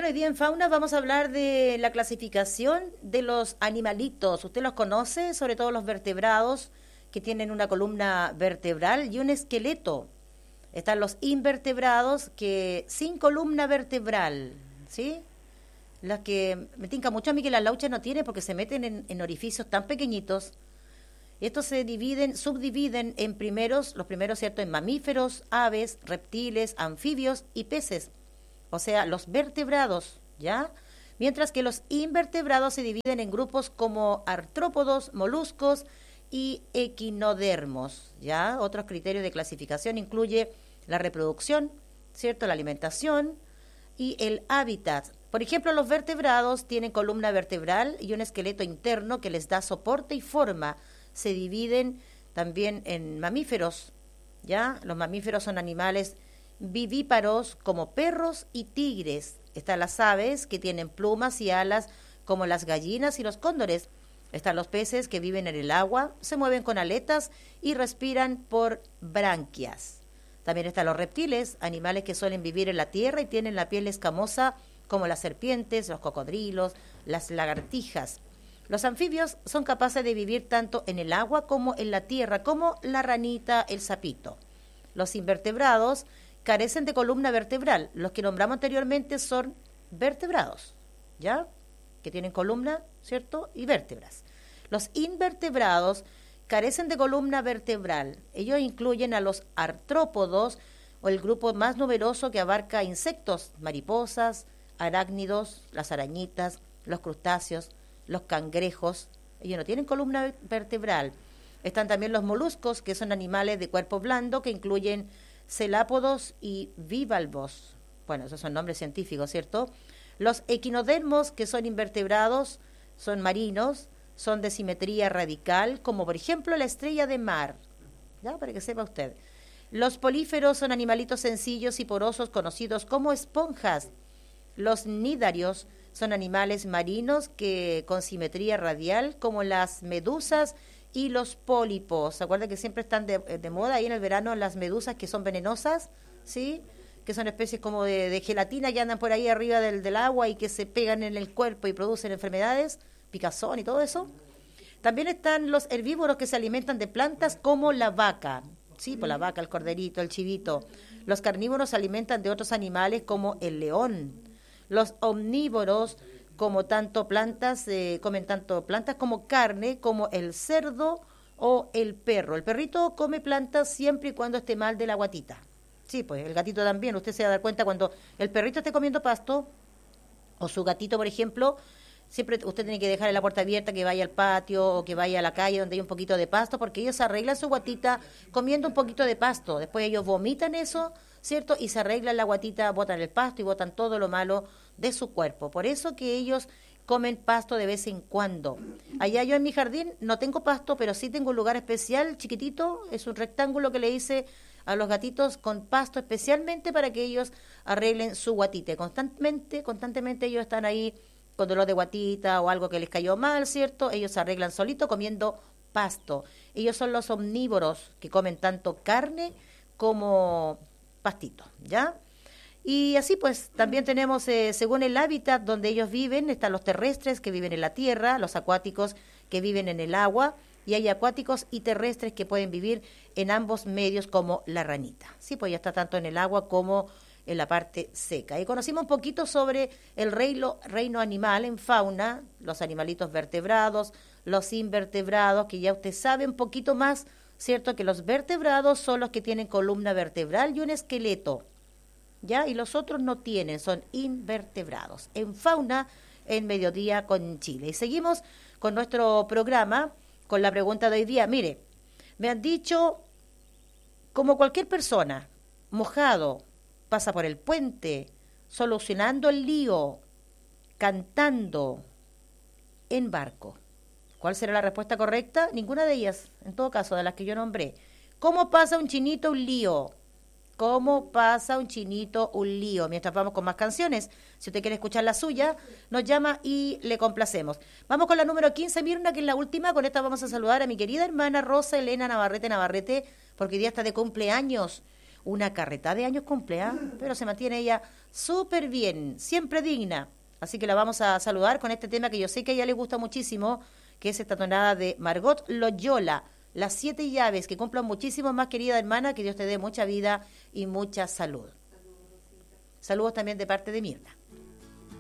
Bueno, hoy día en Fauna vamos a hablar de la clasificación de los animalitos. ¿Usted los conoce? Sobre todo los vertebrados, que tienen una columna vertebral y un esqueleto. Están los invertebrados, que sin columna vertebral, ¿sí? Las que me tinca mucho a mí que las lauchas no tienen porque se meten en orificios tan pequeñitos. Estos se subdividen en los primeros, ¿cierto?, en mamíferos, aves, reptiles, anfibios y peces. O sea, los vertebrados, ¿ya? Mientras que los invertebrados se dividen en grupos como artrópodos, moluscos y equinodermos, ¿ya? Otros criterios de clasificación incluye la reproducción, ¿cierto?, la alimentación y el hábitat. Por ejemplo, los vertebrados tienen columna vertebral y un esqueleto interno que les da soporte y forma. Se dividen también en mamíferos, ¿ya? Los mamíferos son animales vivíparos como perros y tigres. Están las aves que tienen plumas y alas como las gallinas y los cóndores. Están los peces que viven en el agua, se mueven con aletas y respiran por branquias. También están los reptiles, animales que suelen vivir en la tierra y tienen la piel escamosa como las serpientes, los cocodrilos, las lagartijas. Los anfibios son capaces de vivir tanto en el agua como en la tierra, como la ranita, el sapito. Los invertebrados carecen de columna vertebral. Los que nombramos anteriormente son vertebrados, ¿ya? Que tienen columna, ¿cierto? Y vértebras. Los invertebrados carecen de columna vertebral. Ellos incluyen a los artrópodos, o el grupo más numeroso que abarca insectos, mariposas, arácnidos, las arañitas, los crustáceos, los cangrejos. Ellos no tienen columna vertebral. Están también los moluscos, que son animales de cuerpo blando, que incluyen celápodos y bivalvos. Bueno, esos son nombres científicos, ¿cierto? Los equinodermos, que son invertebrados, son marinos, son de simetría radical, como por ejemplo la estrella de mar, ¿ya? Para que sepa usted. Los políferos son animalitos sencillos y porosos conocidos como esponjas. Los nidarios son animales marinos que con simetría radial, como las medusas y los pólipos. ¿Se acuerdan que siempre están de moda ahí en el verano las medusas que son venenosas? ¿Sí? Que son especies como de gelatina que andan por ahí arriba del agua y que se pegan en el cuerpo y producen enfermedades, picazón y todo eso. También están los herbívoros que se alimentan de plantas como la vaca. Sí, pues la vaca, el corderito, el chivito. Los carnívoros se alimentan de otros animales como el león. Los omnívoros comen tanto plantas como carne, como el cerdo o el perro. El perrito come plantas siempre y cuando esté mal de la guatita. Sí, pues el gatito también. Usted se va a dar cuenta cuando el perrito esté comiendo pasto, o su gatito, por ejemplo, siempre usted tiene que dejarle la puerta abierta, que vaya al patio o que vaya a la calle donde hay un poquito de pasto, porque ellos arreglan su guatita comiendo un poquito de pasto. Después ellos vomitan eso, ¿cierto? Y se arreglan la guatita, botan el pasto y botan todo lo malo de su cuerpo. Por eso que ellos comen pasto de vez en cuando. Allá yo en mi jardín no tengo pasto, pero sí tengo un lugar especial, chiquitito, es un rectángulo que le hice a los gatitos con pasto especialmente para que ellos arreglen su guatita. Constantemente ellos están ahí con dolor de guatita o algo que les cayó mal, ¿cierto? Ellos se arreglan solito comiendo pasto. Ellos son los omnívoros que comen tanto carne como pastito, ¿ya? Y así pues también tenemos, según el hábitat donde ellos viven, están los terrestres que viven en la tierra, los acuáticos que viven en el agua, y hay acuáticos y terrestres que pueden vivir en ambos medios como la ranita. Sí, pues ya está tanto en el agua como en la parte seca. Y conocimos un poquito sobre el reino animal en fauna, los animalitos vertebrados, los invertebrados, que ya usted sabe un poquito más, ¿cierto? Que los vertebrados son los que tienen columna vertebral y un esqueleto, ¿ya? Y los otros no tienen, son invertebrados. En fauna, en Mediodía con Chile. Y seguimos con nuestro programa, con la pregunta de hoy día. Mire, me han dicho, como cualquier persona, mojado, pasa por el puente, solucionando el lío, cantando, en barco. ¿Cuál será la respuesta correcta? Ninguna de ellas, en todo caso, de las que yo nombré. ¿Cómo pasa un chinito un lío? ¿Cómo pasa un chinito un lío? Mientras vamos con más canciones, si usted quiere escuchar la suya, nos llama y le complacemos. Vamos con la número 15, Mirna, que es la última. Con esta vamos a saludar a mi querida hermana Rosa Elena Navarrete, porque hoy día está de cumpleaños. una carreta de años cumple, ¿ah? Pero se mantiene ella súper bien, siempre digna. Así que la vamos a saludar con este tema que yo sé que a ella le gusta muchísimo, que es esta tonada de Margot Loyola, Las 7 llaves, que cumplan muchísimo más, querida hermana, que Dios te dé mucha vida y mucha salud. Saludos también de parte de Mirna.